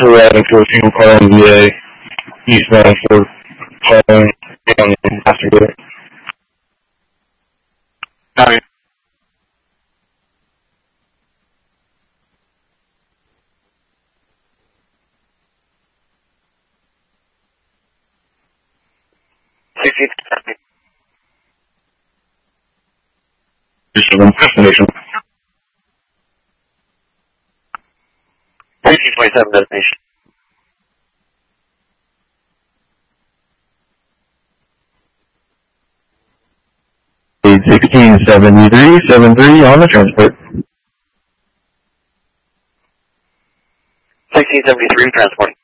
We're riding to a fuel car on VA, eastbound for calling down in Masterville. Copy. Destination. 1627 destination. Lead 1673 on the transport. 1673 transport.